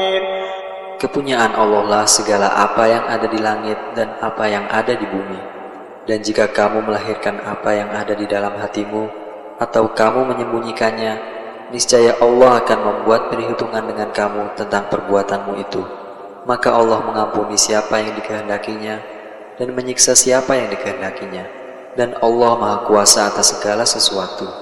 Kepunyaan Allah lah segala apa yang ada di langit dan apa yang ada di bumi. Dan jika kamu melahirkan apa yang ada di dalam hatimu, atau kamu menyembunyikannya, niscaya Allah akan membuat perhitungan dengan kamu tentang perbuatanmu itu. Maka Allah mengampuni siapa yang dikehendakinya, dan menyiksa siapa yang dikehendakinya. Dan Allah Maha Kuasa atas segala sesuatu.